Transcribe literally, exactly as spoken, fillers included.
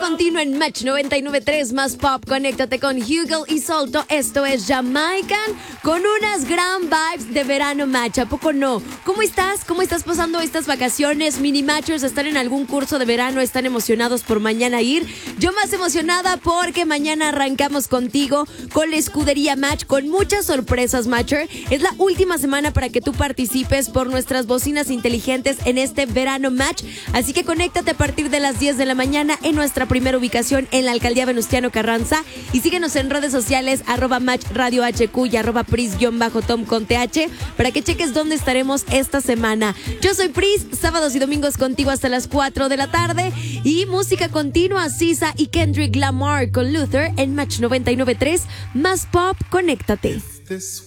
continua en Match noventa y nueve punto tres más Pop. Conéctate con Hugel y Solto. Esto es Jamaican con unas gran vibes de verano, Match. ¿A poco no? ¿Cómo estás? ¿Cómo estás pasando estas vacaciones? Mini Matchers, ¿están en algún curso de verano? ¿Están emocionados por mañana ir? Yo más emocionada porque mañana arrancamos contigo con la escudería Match, con muchas sorpresas, Matcher. Es la última semana para que tú participes por nuestras bocinas inteligentes en este verano Match. Así que conéctate a partir de las diez de la mañana en nuestra primera ubicación en la Alcaldía Venustiano Carranza y síguenos en redes sociales arroba Match Radio H Q y arroba Pris-Tom con T H para que cheques dónde estaremos esta semana. Yo soy Pris, sábados y domingos contigo hasta las cuatro de la tarde y música continua, Sisa y Kendrick Lamar con Luther en Match noventa y nueve punto tres más Pop. Conéctate.